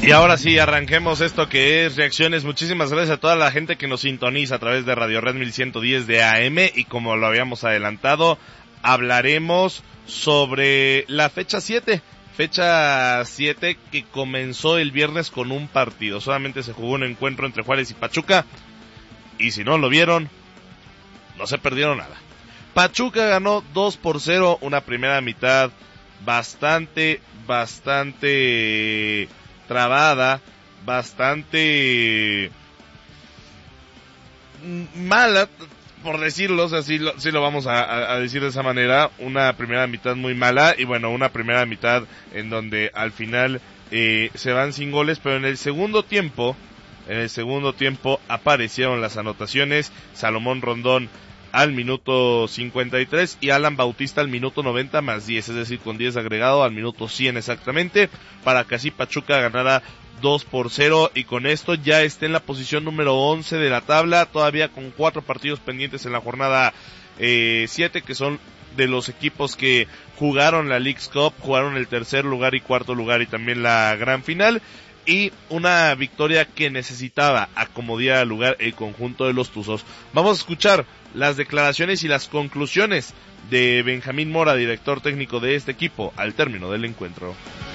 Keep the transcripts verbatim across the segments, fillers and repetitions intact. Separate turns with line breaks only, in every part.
Y ahora sí, arranquemos esto que es Reacciones. Muchísimas gracias a toda la gente que nos sintoniza a través de Radio Red mil ciento diez de A M, y como lo habíamos adelantado, hablaremos sobre la fecha siete. Fecha siete que comenzó el viernes con un partido. Solamente se jugó un encuentro entre Juárez y Pachuca, y si no lo vieron, no se perdieron nada. Pachuca ganó dos por cero, una primera mitad bastante, bastante trabada, bastante mala, por decirlo, o sea, sí lo, sí lo vamos a, a decir de esa manera. Una primera mitad muy mala, y bueno, una primera mitad en donde al final eh, se van sin goles, pero en el segundo tiempo, en el segundo tiempo aparecieron las anotaciones. Salomón Rondón al minuto cincuenta y tres y Alan Bautista al minuto noventa más diez, es decir, con diez agregado al minuto cien exactamente, para que así Pachuca ganara dos por cero, y con esto ya está en la posición número once de la tabla, todavía con cuatro partidos pendientes en la jornada eh, siete, que son de los equipos que jugaron la Leagues Cup, jugaron el tercer lugar y cuarto lugar y también la gran final, y una victoria que necesitaba acomodar al lugar el conjunto de los Tuzos. Vamos a escuchar las declaraciones y las conclusiones de Benjamín Mora, director técnico de este equipo, al término del encuentro.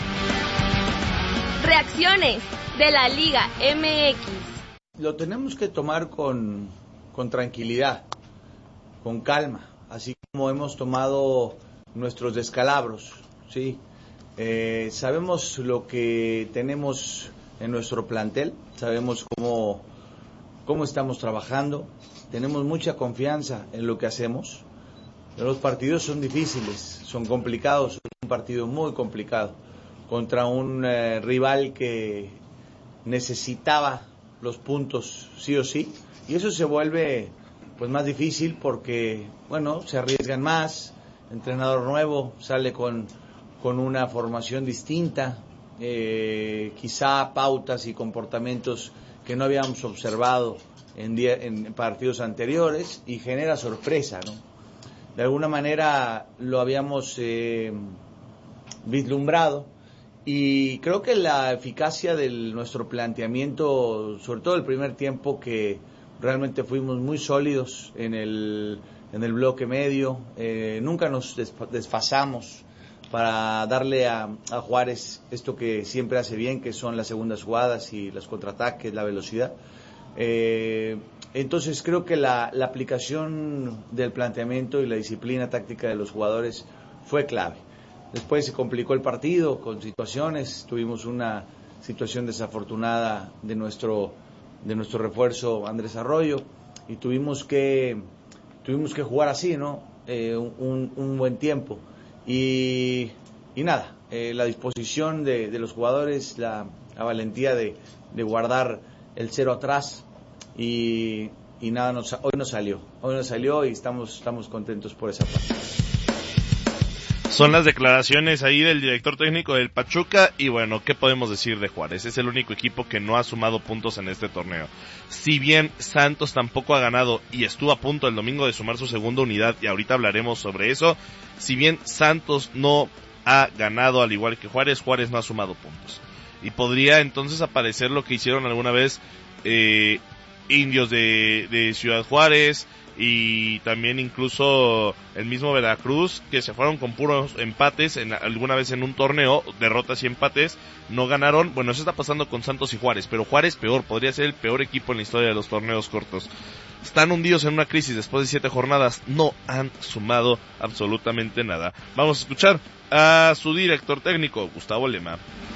Reacciones de la Liga M X.
Lo tenemos que tomar con, con tranquilidad, con calma, así como hemos tomado nuestros descalabros, ¿sí? Eh, sabemos lo que tenemos en nuestro plantel, sabemos cómo, cómo estamos trabajando, tenemos mucha confianza en lo que hacemos. Los partidos son difíciles, son complicados, es un partido muy complicado contra un eh, rival que necesitaba los puntos sí o sí, y eso se vuelve pues más difícil porque, bueno, se arriesgan más, entrenador nuevo, sale con con una formación distinta, eh, quizá pautas y comportamientos que no habíamos observado en, die- en partidos anteriores, y genera sorpresa, ¿no? De alguna manera lo habíamos eh, vislumbrado, y creo que la eficacia de nuestro planteamiento, sobre todo el primer tiempo, que realmente fuimos muy sólidos en el, en el bloque medio, eh, nunca nos desfasamos para darle a, a Juárez esto que siempre hace bien, que son las segundas jugadas y los contraataques, la velocidad. Eh, entonces creo que la, la aplicación del planteamiento y la disciplina táctica de los jugadores fue clave. Después se complicó el partido con situaciones, tuvimos una situación desafortunada de nuestro, de nuestro refuerzo Andrés Arroyo, y tuvimos que, tuvimos que jugar así, ¿no? Eh, un, un buen tiempo. Y, y nada, eh, la disposición de, de los jugadores, la, la valentía de, de guardar el cero atrás, y, y nada, nos, hoy nos salió, hoy nos salió y estamos, estamos contentos por esa parte.
Son las declaraciones ahí del director técnico del Pachuca, y bueno, ¿qué podemos decir de Juárez? Es el único equipo que no ha sumado puntos en este torneo. Si bien Santos tampoco ha ganado y estuvo a punto el domingo de sumar su segunda unidad, y ahorita hablaremos sobre eso, si bien Santos no ha ganado al igual que Juárez, Juárez no ha sumado puntos. Y podría entonces aparecer lo que hicieron alguna vez eh, Indios de, de Ciudad Juárez, y también incluso el mismo Veracruz, que se fueron con puros empates en, alguna vez en un torneo, derrotas y empates, no ganaron. Bueno, eso está pasando con Santos y Juárez, pero Juárez peor, podría ser el peor equipo en la historia de los torneos cortos. Están hundidos en una crisis después de siete jornadas, no han sumado absolutamente nada. Vamos a escuchar a su director técnico, Gustavo Lema.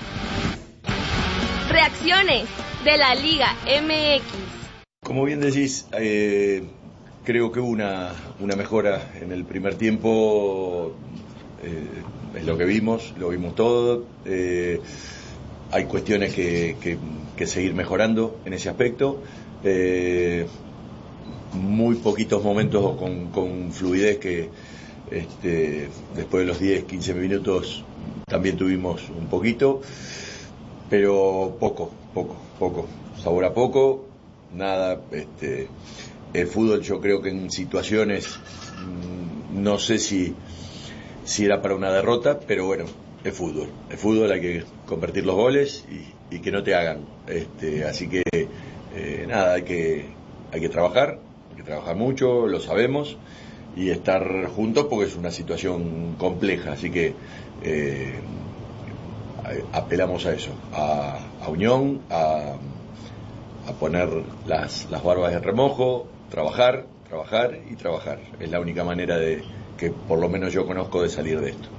Reacciones de la Liga M X.
Como bien decís, eh, creo que hubo una, una mejora en el primer tiempo, eh, es lo que vimos, lo vimos todo. Eh, hay cuestiones que, que, que seguir mejorando en ese aspecto. Eh, muy poquitos momentos con, con fluidez que este, después de los diez, quince minutos también tuvimos un poquito, pero poco, poco, poco, sabor a poco, nada. Este, el fútbol, yo creo que en situaciones, no sé si, si era para una derrota, pero bueno, es fútbol, es fútbol, hay que convertir los goles, y y que no te hagan. Este, así que eh, nada, hay que, hay que trabajar, hay que trabajar mucho, lo sabemos, y estar juntos porque es una situación compleja, así que eh, apelamos a eso, a, a unión, a, a poner las, las barbas en remojo, trabajar, trabajar y trabajar. Es la única manera de que por lo menos yo conozco de salir de esto.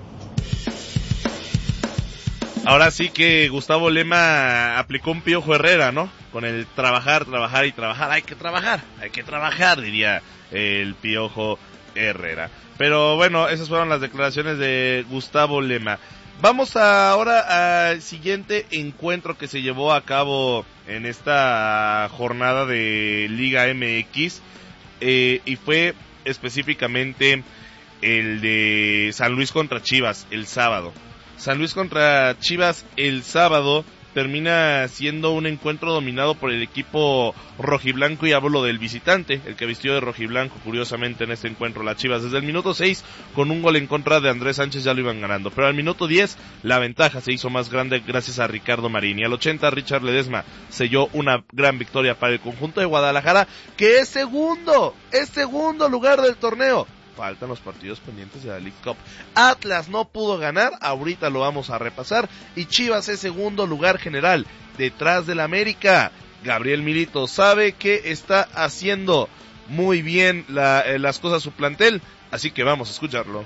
Ahora sí que Gustavo Lema aplicó un Piojo Herrera, ¿no? Con el trabajar, trabajar y trabajar. Hay que trabajar, hay que trabajar, diría el Piojo Herrera. Pero bueno, esas fueron las declaraciones de Gustavo Lema. Vamos a ahora al siguiente encuentro que se llevó a cabo en esta jornada de Liga M X, eh, y fue específicamente el de San Luis contra Chivas el sábado. San Luis contra Chivas el sábado termina siendo un encuentro dominado por el equipo rojiblanco, y hablo del visitante, el que vistió de rojiblanco curiosamente en este encuentro. Las Chivas desde el minuto seis con un gol en contra de Andrés Sánchez ya lo iban ganando, pero al minuto diez la ventaja se hizo más grande gracias a Ricardo Marín, y al ochenta Richard Ledesma selló una gran victoria para el conjunto de Guadalajara, que es segundo, es segundo lugar del torneo. Faltan los partidos pendientes de la League Cup. Atlas no pudo ganar, ahorita lo vamos a repasar, y Chivas es segundo lugar general, detrás del América. Gabriel Milito sabe que está haciendo muy bien la, eh, las cosas su plantel, así que vamos a escucharlo.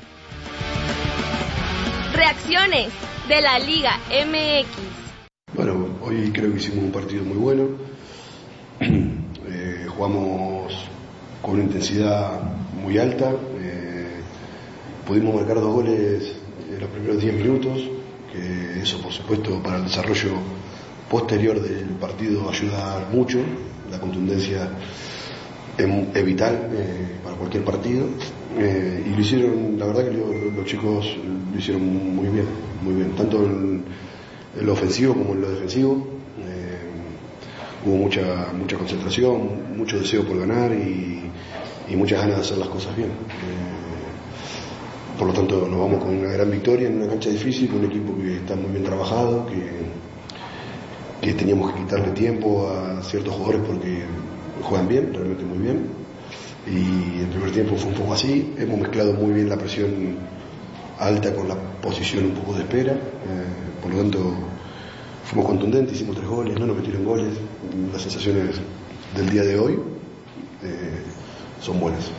Reacciones de la Liga M X.
Bueno, hoy creo que hicimos un partido muy bueno. eh, jugamos con una intensidad muy alta, eh, pudimos marcar dos goles en los primeros diez minutos, que eso por supuesto para el desarrollo posterior del partido ayuda mucho, la contundencia es, es vital eh, para cualquier partido, eh, y lo hicieron, la verdad que lo, los chicos lo hicieron muy bien, muy bien, tanto en, en lo ofensivo como en lo defensivo. eh, hubo mucha, mucha concentración, mucho deseo por ganar y y muchas ganas de hacer las cosas bien. Eh, por lo tanto nos vamos con una gran victoria en una cancha difícil, con un equipo que está muy bien trabajado, que, que teníamos que quitarle tiempo a ciertos jugadores porque juegan bien, realmente muy bien, y el primer tiempo fue un poco así. Hemos mezclado muy bien la presión alta con la posición un poco de espera, eh, por lo tanto fuimos contundentes, hicimos tres goles, no nos metieron goles. Las sensaciones del día de hoy eh, son buenas.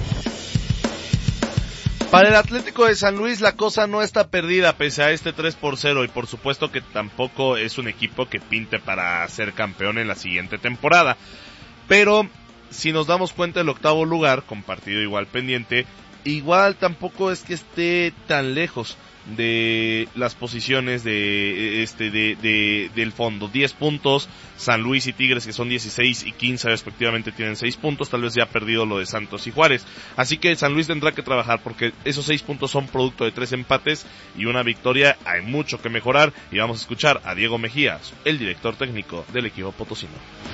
Para el Atlético de San Luis la cosa no está perdida pese a este tres por cero, y por supuesto que tampoco es un equipo que pinte para ser campeón en la siguiente temporada. Pero si nos damos cuenta, el octavo lugar, con partido igual pendiente, igual tampoco es que esté tan lejos de las posiciones de este de, de del fondo. diez puntos, San Luis y Tigres, que son dieciséis y quince respectivamente, tienen seis puntos, tal vez ya ha perdido lo de Santos y Juárez, así que San Luis tendrá que trabajar porque esos seis puntos son producto de tres empates y una victoria. Hay mucho que mejorar y vamos a escuchar a Diego Mejías, el director técnico del equipo potosino.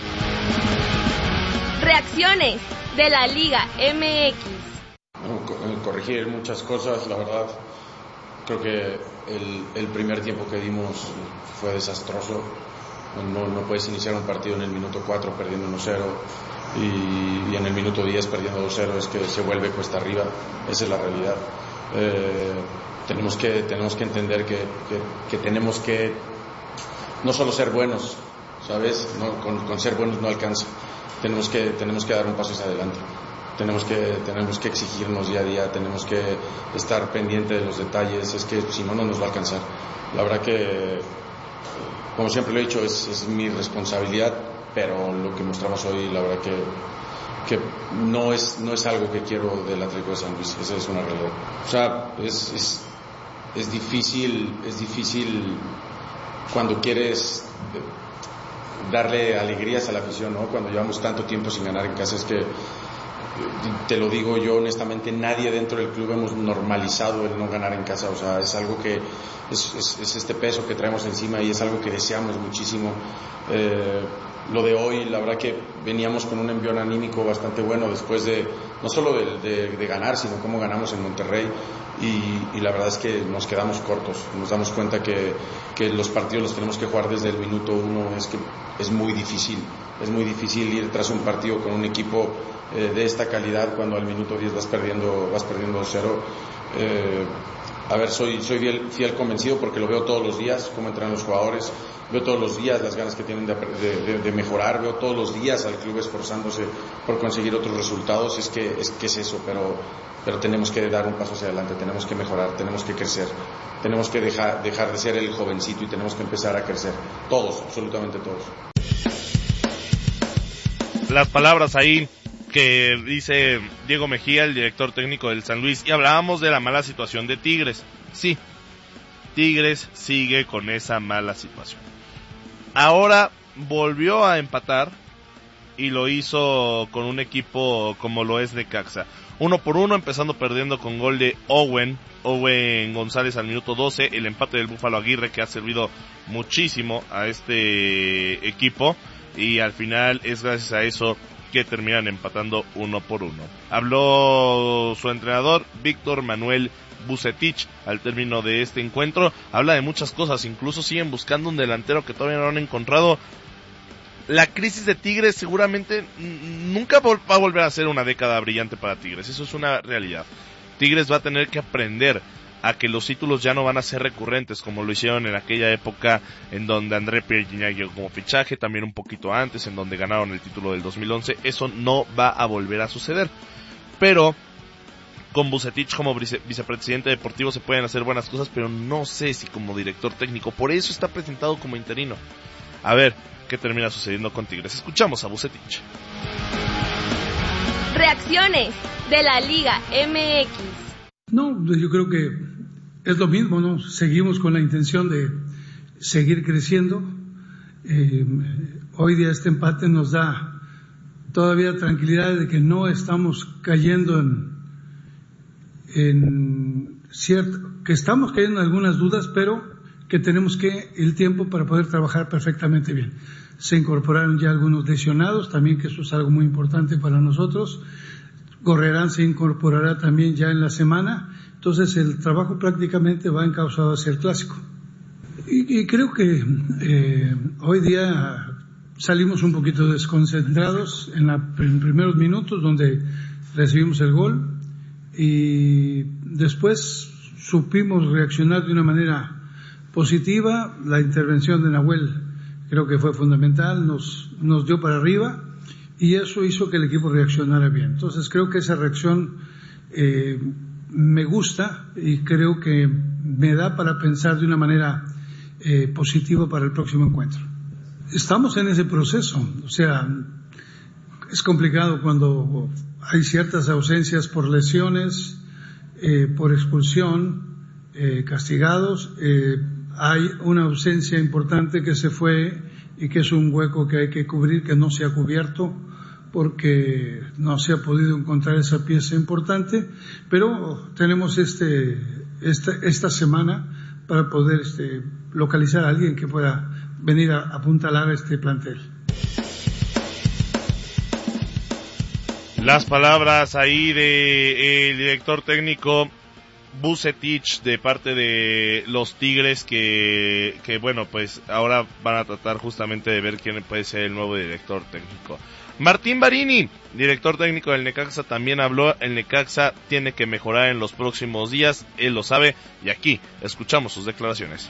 Reacciones de la Liga M X.
Bueno, corregir muchas cosas, la verdad. Creo que el, el primer tiempo que dimos fue desastroso. No, no puedes iniciar un partido en el minuto cuatro perdiendo uno cero y, y en el minuto diez perdiendo dos cero. Es que se vuelve cuesta arriba. Esa es la realidad. Eh, tenemos que tenemos que entender que, que, que tenemos que no solo ser buenos, ¿sabes? No, con, con ser buenos no alcanza. Tenemos que tenemos que dar un paso hacia adelante. Tenemos que, tenemos que exigirnos día a día, tenemos que estar pendiente de los detalles, es que si no, no nos va a alcanzar. La verdad que, como siempre lo he dicho, es, es mi responsabilidad, pero lo que mostramos hoy, la verdad que, que no es, no es algo que quiero del Atlético de San Luis, esa es una realidad. O sea, es, es, es difícil, es difícil cuando quieres darle alegrías a la afición, ¿no? Cuando llevamos tanto tiempo sin ganar en casa, es que te lo digo yo honestamente, nadie dentro del club hemos normalizado el no ganar en casa. O sea, es algo que es, es, es este peso que traemos encima y es algo que deseamos muchísimo. Eh, lo de hoy, la verdad que veníamos con un envión anímico bastante bueno después de, no solo de, de, de ganar, sino cómo ganamos en Monterrey. Y, y la verdad es que nos quedamos cortos. Nos damos cuenta que, que los partidos los tenemos que jugar desde el minuto uno. Es que es muy difícil, es muy difícil ir tras un partido con un equipo eh, de esta calidad cuando al minuto diez vas perdiendo, vas perdiendo cero. Eh, a ver, soy, soy fiel, fiel convencido porque lo veo todos los días, cómo entran los jugadores, veo todos los días las ganas que tienen de, de, de mejorar, veo todos los días al club esforzándose por conseguir otros resultados. Es que es, que es eso, pero, pero tenemos que dar un paso hacia adelante, tenemos que mejorar, tenemos que crecer, tenemos que dejar, dejar de ser el jovencito y tenemos que empezar a crecer, todos, absolutamente todos.
Las palabras ahí que dice Diego Mejía, el director técnico del San Luis, y hablábamos de la mala situación de Tigres. Sí, Tigres sigue con esa mala situación. Ahora volvió a empatar y lo hizo con un equipo como lo es Necaxa. Uno por uno, empezando perdiendo con gol de Owen, Owen González al minuto doce, el empate del Búfalo Aguirre que ha servido muchísimo a este equipo y al final es gracias a eso que terminan empatando uno por uno. Habló su entrenador, Víctor Manuel Vucetich, al término de este encuentro. Habla de muchas cosas, incluso siguen buscando un delantero que todavía no han encontrado. La crisis de Tigres seguramente nunca va a volver a ser una década brillante para Tigres, eso es una realidad. Tigres va a tener que aprender a que los títulos ya no van a ser recurrentes como lo hicieron en aquella época en donde André Pierre Gignac llegó como fichaje, también un poquito antes en donde ganaron el título del dos mil once. Eso no va a volver a suceder, pero con Vucetich como vice, vicepresidente deportivo se pueden hacer buenas cosas, pero no sé si como director técnico, por eso está presentado como interino. A ver qué termina sucediendo con Tigres. Escuchamos a Vucetich.
Reacciones de la Liga M X.
No, yo creo que es lo mismo, ¿no? Seguimos con la intención de seguir creciendo. Eh, hoy día este empate nos da todavía tranquilidad de que no estamos cayendo en, en cierto, que estamos cayendo en algunas dudas, pero que tenemos que el tiempo para poder trabajar perfectamente bien. Se incorporaron ya algunos lesionados, también que eso es algo muy importante para nosotros. Gorrerán se incorporará también ya en la semana, entonces el trabajo prácticamente va encauzado hacia el clásico. Y, y creo que eh, hoy día salimos un poquito desconcentrados en, la, en primeros minutos donde recibimos el gol y después supimos reaccionar de una manera positiva. La intervención de Nahuel creo que fue fundamental, nos, nos dio para arriba. Y eso hizo que el equipo reaccionara bien. Entonces creo que esa reacción eh, me gusta y creo que me da para pensar de una manera eh, positiva para el próximo encuentro. Estamos en ese proceso, o sea, es complicado cuando hay ciertas ausencias por lesiones, eh, por expulsión, eh, castigados. Eh, hay una ausencia importante que se fue y que es un hueco que hay que cubrir, que no se ha cubierto, porque no se ha podido encontrar esa pieza importante, pero tenemos este, esta, esta semana para poder este, localizar a alguien que pueda venir a apuntalar a este plantel.
Las palabras ahí de el director técnico Vucetich de parte de los Tigres que, que bueno, pues ahora van a tratar justamente de ver quién puede ser el nuevo director técnico. Martín Barini, director técnico del Necaxa, también habló. El Necaxa tiene que mejorar en los próximos días, él lo sabe, y aquí escuchamos sus declaraciones.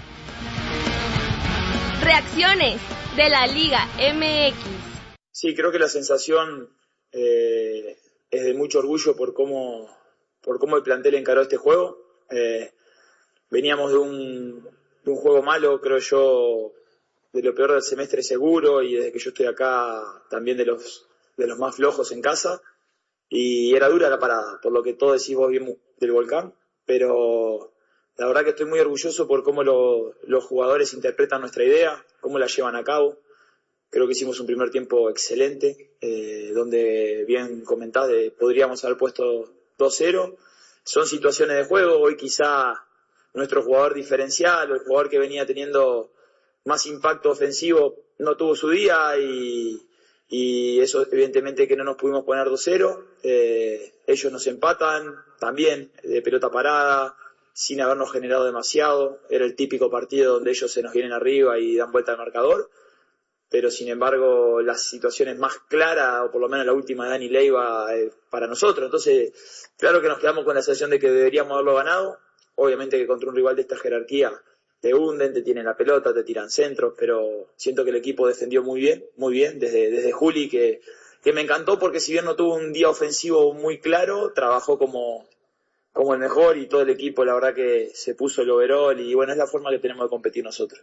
Reacciones de la Liga M X.
Sí, creo que la sensación eh, es de mucho orgullo por cómo, por cómo el plantel encaró este juego. Eh, veníamos de un, de un juego malo, creo yo, de lo peor del semestre seguro, y desde que yo estoy acá también de los de los más flojos en casa, y era dura la parada, por lo que todo decís vos bien del Volcán, pero la verdad que estoy muy orgulloso por cómo lo, los jugadores interpretan nuestra idea, cómo la llevan a cabo. Creo que hicimos un primer tiempo excelente, eh, donde bien comentás, de, podríamos haber puesto dos cero. Son situaciones de juego. Hoy quizá nuestro jugador diferencial, o el jugador que venía teniendo más impacto ofensivo, no tuvo su día, y, y eso evidentemente que no nos pudimos poner dos cero, eh, ellos nos empatan también de pelota parada, sin habernos generado demasiado, era el típico partido donde ellos se nos vienen arriba y dan vuelta al marcador, pero sin embargo las situaciones más claras, o por lo menos la última de Dani Leiva, eh, para nosotros, entonces claro que nos quedamos con la sensación de que deberíamos haberlo ganado, obviamente que contra un rival de esta jerarquía te hunden, te tienen la pelota, te tiran centros, pero siento que el equipo defendió muy bien, muy bien, desde, desde Juli, que, que me encantó porque si bien no tuvo un día ofensivo muy claro, trabajó como, como el mejor y todo el equipo, la verdad que se puso el overall y bueno, es la forma que tenemos de competir nosotros.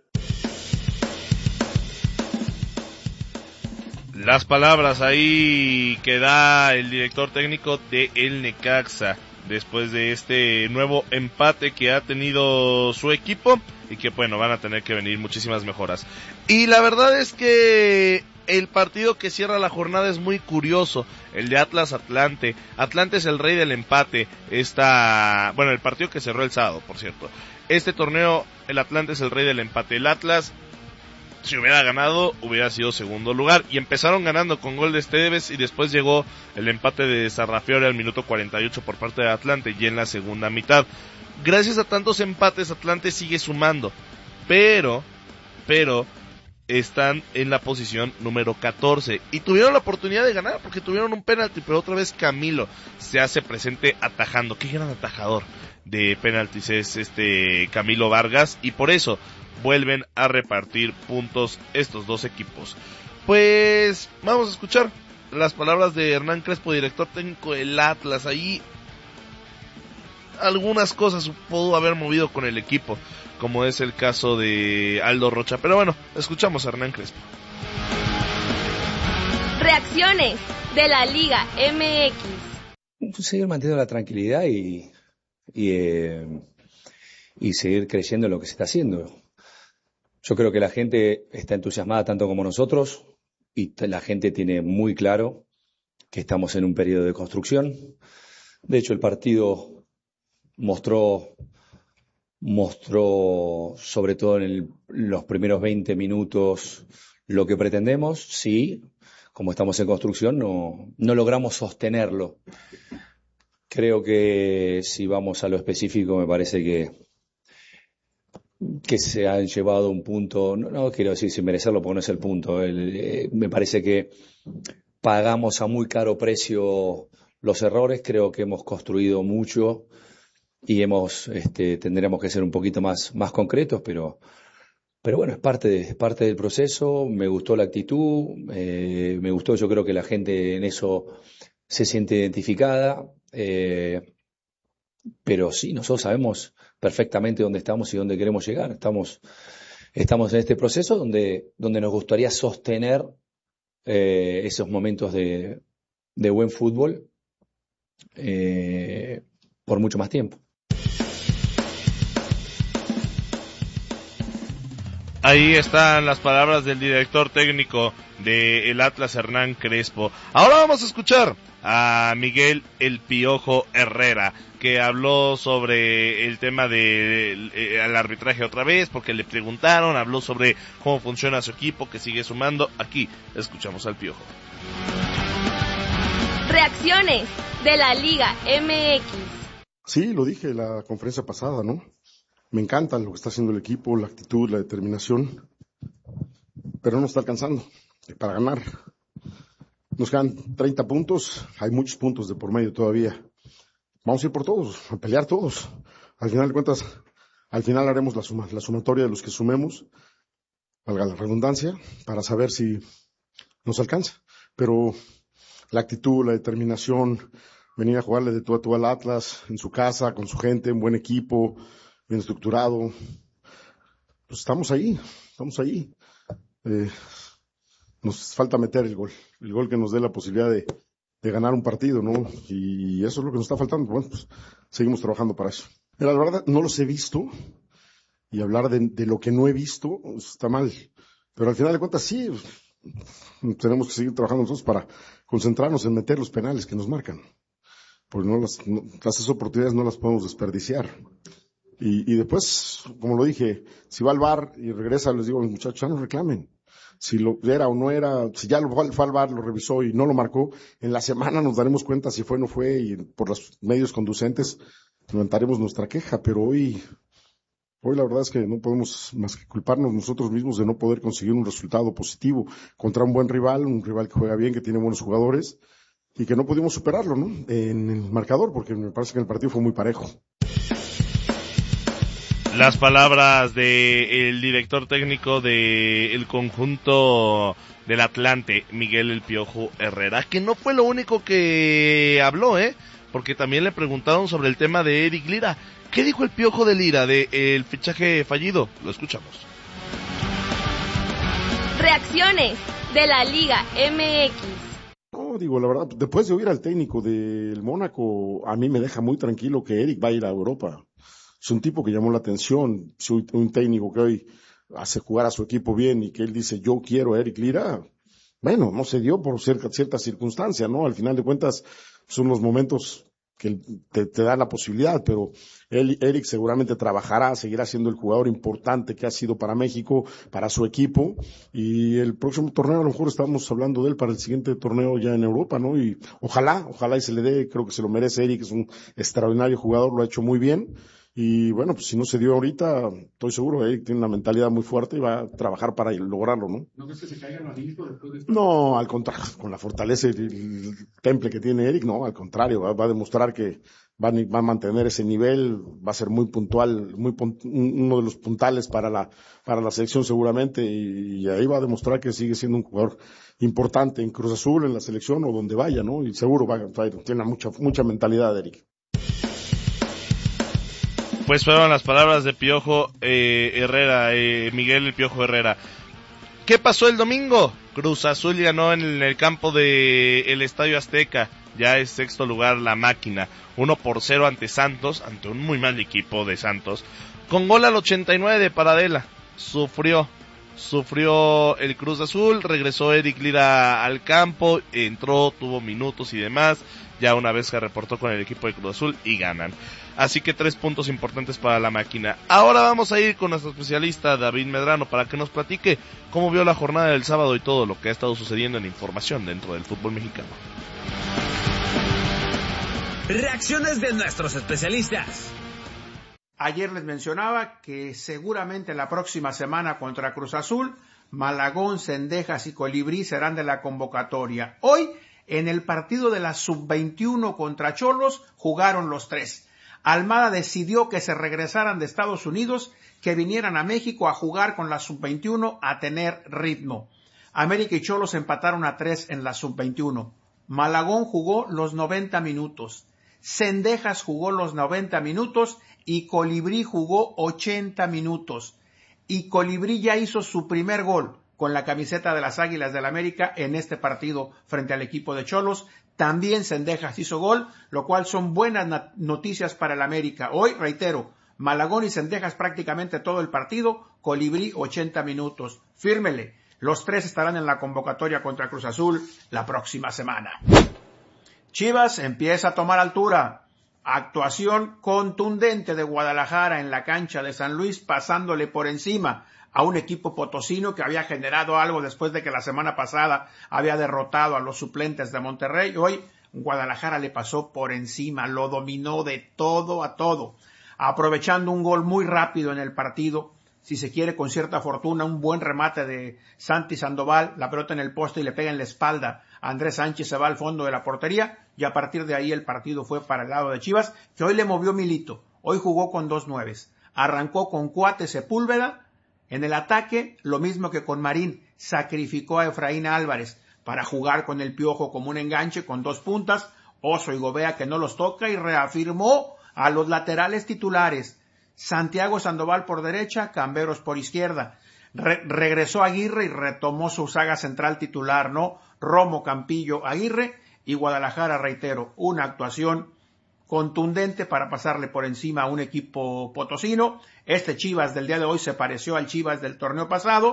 Las palabras ahí que da el director técnico de el Necaxa después de este nuevo empate que ha tenido su equipo y que bueno, van a tener que venir muchísimas mejoras. Y la verdad es que el partido que cierra la jornada es muy curioso, el de Atlas Atlante. Atlante es el rey del empate, esta, bueno, el partido que cerró el sábado, por cierto. Este torneo, el Atlante es el rey del empate. El Atlas, si hubiera ganado, hubiera sido segundo lugar. Y empezaron ganando con gol de Esteves y después llegó el empate de Sarrafiore al minuto cuarenta y ocho por parte de Atlante y en la segunda mitad. Gracias a tantos empates, Atlante sigue sumando. Pero, pero, están en la posición número catorce. Y tuvieron la oportunidad de ganar porque tuvieron un penalti, pero otra vez Camilo se hace presente atajando. Qué gran atajador de penaltis es este Camilo Vargas. Y por eso vuelven a repartir puntos estos dos equipos. Pues vamos a escuchar las palabras de Hernán Crespo, director técnico del Atlas. Ahí algunas cosas pudo haber movido con el equipo, como es el caso de Aldo Rocha. Pero bueno, escuchamos a Hernán Crespo.
Reacciones de la Liga M X.
Seguir manteniendo la tranquilidad y, y, eh, y seguir creyendo en lo que se está haciendo. Yo creo que la gente está entusiasmada tanto como nosotros y la gente tiene muy claro que estamos en un periodo de construcción. De hecho, el partido mostró, mostró sobre todo en el, los primeros veinte minutos lo que pretendemos. Sí, como estamos en construcción, no, no logramos sostenerlo. Creo que si vamos a lo específico, me parece que que se han llevado un punto, no, no quiero decir sin merecerlo porque no es el punto, el, eh, me parece que pagamos a muy caro precio los errores, creo que hemos construido mucho y hemos, este, tendremos que ser un poquito más, más concretos, pero, pero bueno, es parte, de, es parte del proceso, me gustó la actitud, eh, me gustó, yo creo que la gente en eso se siente identificada, eh, pero sí, nosotros sabemos perfectamente dónde estamos y dónde queremos llegar. Estamos, estamos en este proceso donde, donde nos gustaría sostener eh, esos momentos de, de buen fútbol eh, por mucho más tiempo.
Ahí están las palabras del director técnico del Atlas, Hernán Crespo. Ahora vamos a escuchar a Miguel El Piojo Herrera, que habló sobre el tema del de, el arbitraje otra vez, porque le preguntaron, habló sobre cómo funciona su equipo, que sigue sumando. Aquí escuchamos al Piojo.
Reacciones de la Liga M X.
Sí, lo dije en la conferencia pasada, ¿no? Me encanta lo que está haciendo el equipo, la actitud, la determinación, pero no está alcanzando para ganar. Nos quedan treinta puntos, hay muchos puntos de por medio todavía. Vamos a ir por todos, a pelear todos. Al final de cuentas, al final haremos la, suma, la sumatoria de los que sumemos, valga la redundancia, para saber si nos alcanza. Pero la actitud, la determinación, venir a jugarle de tú a tú al Atlas, en su casa, con su gente, un buen equipo, bien estructurado, pues estamos ahí, estamos ahí. Eh, nos falta meter el gol, el gol que nos dé la posibilidad de, de ganar un partido, ¿no? Y eso es lo que nos está faltando. Bueno, pues seguimos trabajando para eso. Mira, la verdad, no los he visto, y hablar de, de lo que no he visto está mal. Pero al final de cuentas, sí, tenemos que seguir trabajando nosotros para concentrarnos en meter los penales que nos marcan. Porque no las, no, esas oportunidades no las podemos desperdiciar. Y, y después, como lo dije, si va al V A R y regresa, les digo a mis muchachos, ya no reclamen.
si lo era o no era, si ya lo fue al V A R, lo revisó y no lo marcó, en la semana nos daremos cuenta si fue o no fue y por los medios conducentes levantaremos nuestra queja, pero hoy, hoy la verdad es que no podemos más que culparnos nosotros mismos de no poder conseguir un resultado positivo contra un buen rival, un rival que juega bien, que tiene buenos jugadores y que no pudimos superarlo, ¿no? En el marcador, porque me parece que el partido fue muy parejo.
Las palabras del director técnico del conjunto del Atlante, Miguel El Piojo Herrera, que no fue lo único que habló, ¿eh? Porque también le preguntaron sobre el tema de Eric Lira. ¿Qué dijo el Piojo de Lira del fichaje fallido? Lo escuchamos.
Reacciones de la Liga M X.
No, digo, la verdad, después de oír al técnico del Mónaco, a mí me deja muy tranquilo que Eric va a ir a Europa. Es un tipo que llamó la atención, soy un técnico que hoy hace jugar a su equipo bien y que él dice, yo quiero a Eric Lira. Bueno, no se dio por cierta, cierta circunstancia, ¿no? Al final de cuentas, son los momentos que te, te dan la posibilidad, pero él, Eric seguramente trabajará, seguirá siendo el jugador importante que ha sido para México, para su equipo, y el próximo torneo a lo mejor estamos hablando de él para el siguiente torneo ya en Europa, ¿no? Y ojalá, ojalá y se le dé, creo que se lo merece Eric, es un extraordinario jugador, lo ha hecho muy bien. Y bueno, pues si no se dio ahorita, estoy seguro, Eric tiene una mentalidad muy fuerte y va a trabajar para lograrlo, ¿no?
¿No crees que se caigan los discos después de esto?
No, al contrario, con la fortaleza y el temple que tiene Eric, no, al contrario, va, va a demostrar que va, va a mantener ese nivel, va a ser muy puntual, muy uno de los puntales para la, para la selección seguramente, y, y ahí va a demostrar que sigue siendo un jugador importante en Cruz Azul, en la selección o donde vaya, ¿no? Y seguro va a traer, tiene mucha, mucha mentalidad, Eric.
Pues fueron las palabras de Piojo eh, Herrera, eh, Miguel El Piojo Herrera. ¿Qué pasó el domingo? Cruz Azul ganó en el campo del Estadio Azteca. Ya es sexto lugar la máquina. uno por cero ante Santos, ante un muy mal equipo de Santos. Con gol al ochenta y nueve de Paradela. Sufrió, sufrió el Cruz Azul. Regresó Eric Lira al campo. Entró, tuvo minutos y demás. Ya una vez que reportó con el equipo de Cruz Azul y ganan. Así que tres puntos importantes para la máquina. Ahora vamos a ir con nuestro especialista David Medrano para que nos platique cómo vio la jornada del sábado y todo lo que ha estado sucediendo en información dentro del fútbol mexicano.
Reacciones de nuestros especialistas.
Ayer les mencionaba que seguramente la próxima semana contra Cruz Azul, Malagón, Cendejas y Colibrí serán de la convocatoria. Hoy, en el partido de la sub veintiuno contra Cholos, jugaron los tres. Almada decidió que se regresaran de Estados Unidos, que vinieran a México a jugar con la sub veintiuno a tener ritmo. América y Cholos empataron a tres en la sub veintiuno. Malagón jugó los noventa minutos. Cendejas jugó los noventa minutos y Colibrí jugó ochenta minutos. Y Colibrí ya hizo su primer gol con la camiseta de las Águilas del América en este partido frente al equipo de Cholos. También Cendejas hizo gol, lo cual son buenas noticias para el América. Hoy, reitero, Malagón y Cendejas prácticamente todo el partido, Colibrí ochenta minutos. Fírmele, los tres estarán en la convocatoria contra Cruz Azul la próxima semana. Chivas empieza a tomar altura. Actuación contundente de Guadalajara en la cancha de San Luis, pasándole por encima a un equipo potosino que había generado algo después de que la semana pasada había derrotado a los suplentes de Monterrey. Hoy Guadalajara le pasó por encima, lo dominó de todo a todo, aprovechando un gol muy rápido en el partido, si se quiere con cierta fortuna, un buen remate de Santi Sandoval, la pelota en el poste y le pega en la espalda a Andrés Sánchez, se va al fondo de la portería y a partir de ahí el partido fue para el lado de Chivas, que hoy le movió Milito, hoy jugó con dos nueves, arrancó con Cuate Sepúlveda. En el ataque, lo mismo que con Marín, sacrificó a Efraín Álvarez para jugar con el Piojo como un enganche con dos puntas, Oso y Gobea que no los toca y reafirmó a los laterales titulares, Santiago Sandoval por derecha, Camberos por izquierda. Re- regresó Aguirre y retomó su saga central titular, ¿no? Romo, Campillo, Aguirre y Guadalajara, reitero, una actuación contundente para pasarle por encima a un equipo potosino. Este Chivas del día de hoy se pareció al Chivas del torneo pasado,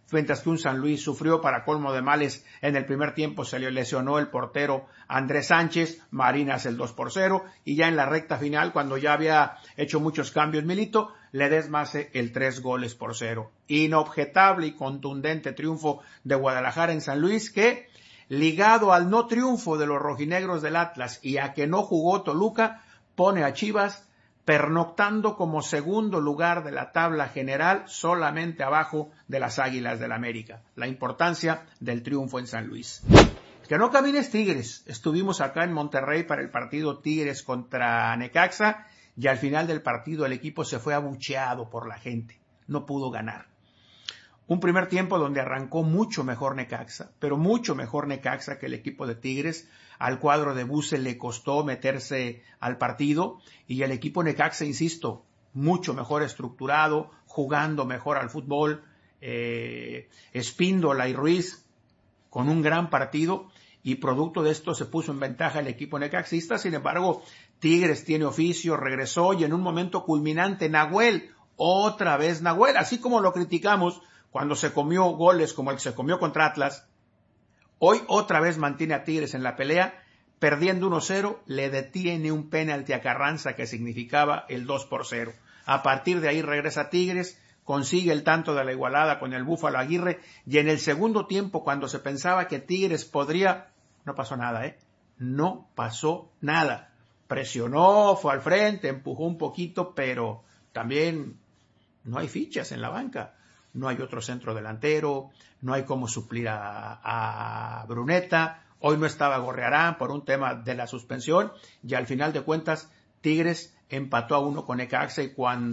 mientras que un San Luis sufrió para colmo de males. En el primer tiempo se le lesionó el portero Andrés Sánchez, Marinas el dos por cero, y ya en la recta final, cuando ya había hecho muchos cambios Milito, Ledesma hace el tres goles por cero. Inobjetable y contundente triunfo de Guadalajara en San Luis, que, ligado al no triunfo de los rojinegros del Atlas y a que no jugó Toluca, pone a Chivas pernoctando como segundo lugar de la tabla general, solamente abajo de las Águilas del América. La importancia del triunfo en San Luis. Que no camines Tigres. Estuvimos acá en Monterrey para el partido Tigres contra Necaxa y al final del partido el equipo se fue abucheado por la gente. No pudo ganar. Un primer tiempo donde arrancó mucho mejor Necaxa, pero mucho mejor Necaxa que el equipo de Tigres. Al cuadro de Buse le costó meterse al partido y el equipo Necaxa, insisto, mucho mejor estructurado, jugando mejor al fútbol. Eh, Espíndola y Ruiz con un gran partido y producto de esto se puso en ventaja el equipo necaxista. Sin embargo, Tigres tiene oficio, regresó y en un momento culminante Nahuel, otra vez Nahuel, así como lo criticamos cuando se comió goles como el que se comió contra Atlas, hoy otra vez mantiene a Tigres en la pelea, perdiendo uno cero, le detiene un penalti a Carranza que significaba el dos por cero. A partir de ahí regresa Tigres, consigue el tanto de la igualada con el Búfalo Aguirre, y en el segundo tiempo, cuando se pensaba que Tigres podría, no pasó nada, ¿eh? No pasó nada. Presionó, fue al frente, empujó un poquito, pero también no hay fichas en la banca. No hay otro centro delantero, no hay cómo suplir a, a Bruneta, hoy no estaba Gorrearán por un tema de la suspensión, y al final de cuentas Tigres empató a uno con Necaxa, y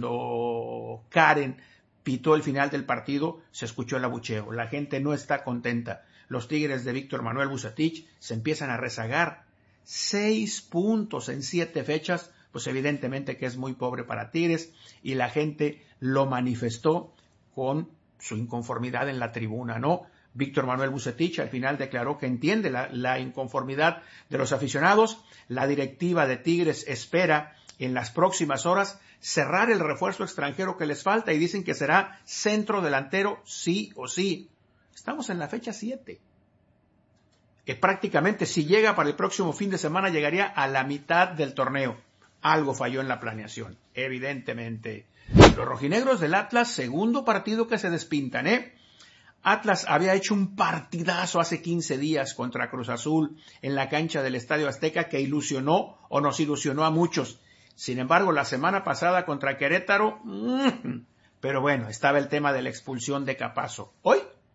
cuando Karen pitó el final del partido se escuchó el abucheo. La gente no está contenta. Los Tigres de Víctor Manuel Vucetich se empiezan a rezagar. Seis puntos en siete fechas, pues evidentemente que es muy pobre para Tigres, y la gente lo manifestó con su inconformidad en la tribuna, ¿no? Víctor Manuel Vucetich al final declaró que entiende la, la inconformidad de los aficionados. La directiva de Tigres espera en las próximas horas cerrar el refuerzo extranjero que les falta y dicen que será centro delantero sí o sí. Estamos en la fecha siete. Que prácticamente si llega para el próximo fin de semana llegaría a la mitad del torneo. Algo falló en la planeación, evidentemente. Los rojinegros del Atlas, segundo partido que se despintan, ¿eh? Atlas había hecho un partidazo hace quince días contra Cruz Azul en la cancha del Estadio Azteca que ilusionó o nos ilusionó a muchos. Sin embargo, la semana pasada contra Querétaro, mmm, pero bueno, estaba el tema de la expulsión de Capazo. Hoy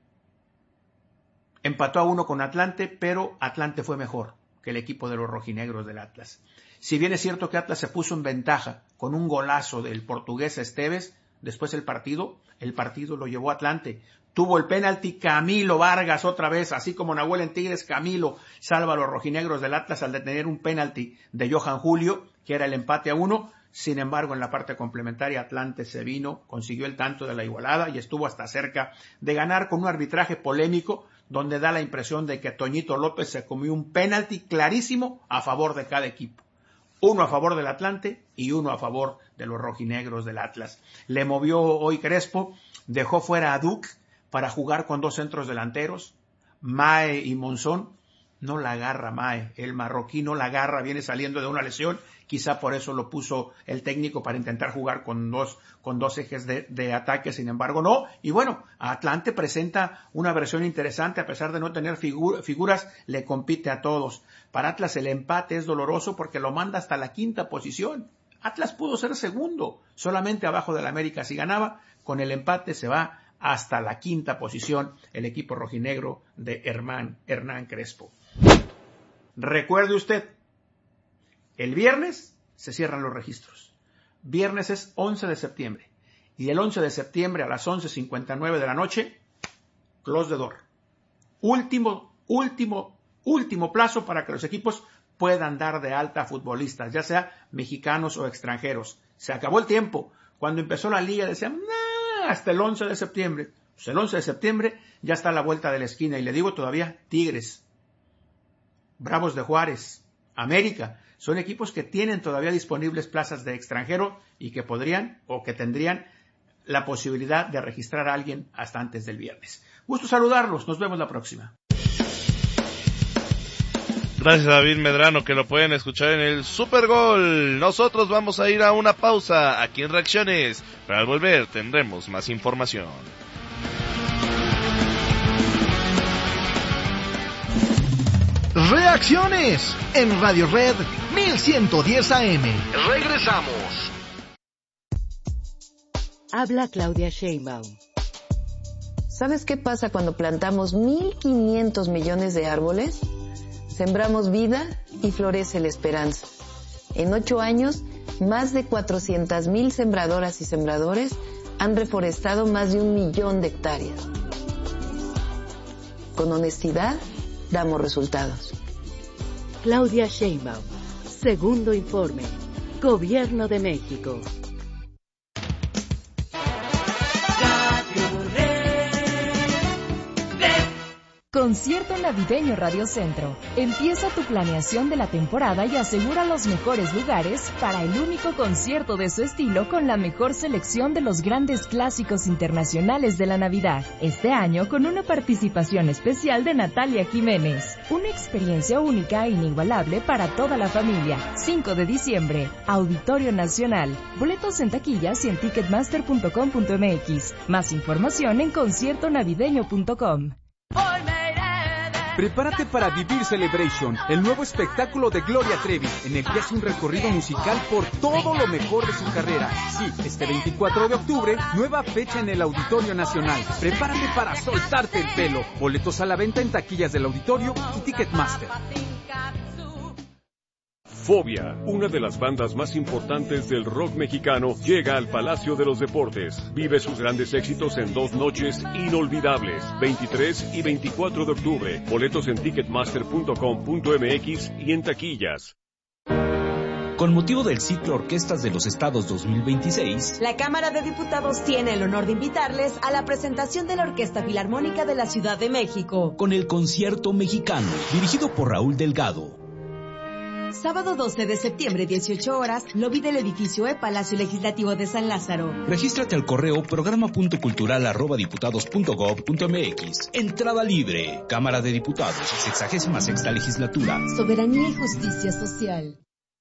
empató a uno con Atlante, pero Atlante fue mejor que el equipo de los rojinegros del Atlas. Si bien es cierto que Atlas se puso en ventaja con un golazo del portugués Esteves, después el partido, el partido lo llevó Atlante. Tuvo el penalti Camilo Vargas otra vez, así como Nahuel en Tigres, Camilo salva a los rojinegros del Atlas al detener un penalti de Johan Julio, que era el empate a uno. Sin embargo, en la parte complementaria, Atlante se vino, consiguió el tanto de la igualada y estuvo hasta cerca de ganar con un arbitraje polémico, donde da la impresión de que Toñito López se comió un penalti clarísimo a favor de cada equipo. Uno a favor del Atlante y uno a favor de los rojinegros del Atlas. Le movió hoy Crespo, dejó fuera a Duc para jugar con dos centros delanteros, Mae y Monzón. No la agarra Mae, el marroquí no la agarra, viene saliendo de una lesión, quizá por eso lo puso el técnico para intentar jugar con dos, con dos ejes de, de ataque, sin embargo no, y bueno, Atlante presenta una versión interesante, a pesar de no tener figu- figuras, le compite a todos. Para Atlas el empate es doloroso porque lo manda hasta la quinta posición. Atlas pudo ser segundo, solamente abajo del América si ganaba, con el empate se va hasta la quinta posición el equipo rojinegro de Hernán, Hernán Crespo. Recuerde usted, el viernes se cierran los registros. Viernes es once de septiembre. Y el once de septiembre a las once cincuenta y nueve de la noche, close the door. Último, último, último plazo para que los equipos puedan dar de alta a futbolistas, ya sea mexicanos o extranjeros. Se acabó el tiempo. Cuando empezó la liga decían, nah, hasta el once de septiembre. Pues el once de septiembre ya está a la vuelta de la esquina. Y le digo todavía, Tigres, Bravos de Juárez, América, son equipos que tienen todavía disponibles plazas de extranjero y que podrían o que tendrían la posibilidad de registrar a alguien hasta antes del viernes. Gusto saludarlos, nos vemos la próxima.
Gracias, David Medrano, que lo pueden escuchar en el Super Gol. Nosotros vamos a ir a una pausa aquí en Reacciones, pero al volver tendremos más información.
Reacciones en Radio Red mil ciento diez A M. Regresamos.
Habla Claudia Sheinbaum. ¿Sabes qué pasa cuando plantamos mil quinientos millones de árboles? Sembramos vida y florece la esperanza. En ocho años, más de cuatrocientas mil sembradoras y sembradores han reforestado más de un millón de hectáreas. Con honestidad, damos resultados.
Claudia Sheinbaum, segundo informe, Gobierno de México.
Concierto Navideño Radio Centro. Empieza tu planeación de la temporada y asegura los mejores lugares para el único concierto de su estilo con la mejor selección de los grandes clásicos internacionales de la Navidad. Este año con una participación especial de Natalia Jiménez. Una experiencia única e inigualable para toda la familia. cinco de diciembre, Auditorio Nacional. Boletos en taquillas y en ticketmaster punto com punto m x. Más información en concierto navideño punto com.
Prepárate para vivir Celebration, el nuevo espectáculo de Gloria Trevi, en el que hace un recorrido musical por todo lo mejor de su carrera. Sí, este veinticuatro de octubre, nueva fecha en el Auditorio Nacional. Prepárate para soltarte el pelo. Boletos a la venta en taquillas del Auditorio y Ticketmaster.
Fobia, una de las bandas más importantes del rock mexicano, llega al Palacio de los Deportes. Vive sus grandes éxitos en dos noches inolvidables, veintitrés y veinticuatro de octubre. Boletos en ticketmaster punto com punto m x y en taquillas.
Con motivo del ciclo Orquestas de los Estados dos mil veintiséis,
la Cámara de Diputados tiene el honor de invitarles a la presentación de la Orquesta Filarmónica de la Ciudad de México,
con el Concierto Mexicano, dirigido por Raúl Delgado.
Sábado doce de septiembre, dieciocho horas, lobby del edificio E, Palacio Legislativo de San Lázaro.
Regístrate al correo programa punto cultural arroba diputados punto gob punto m x. Entrada libre. Cámara de Diputados, sexagésima sexta legislatura.
Soberanía y justicia social.